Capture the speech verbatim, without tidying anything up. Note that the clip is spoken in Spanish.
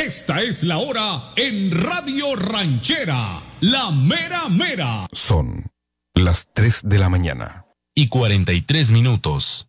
Esta es la hora en Radio Ranchera, la mera mera. Son las tres de la mañana. Y cuarenta y tres minutos.